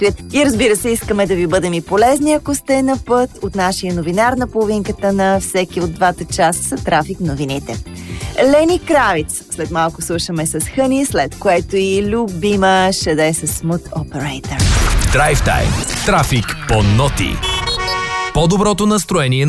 предстоят. И разбира се, искаме да ви бъдем и полезни, ако сте на път от нашия новинар на половинката на всеки от 2 часа са трафик новините. Лени Кравиц. След малко слушаме с Хъни, след което и любима Шаде с Smooth Operator. Драйв тайм. Трафик по ноти. По-доброто настроение на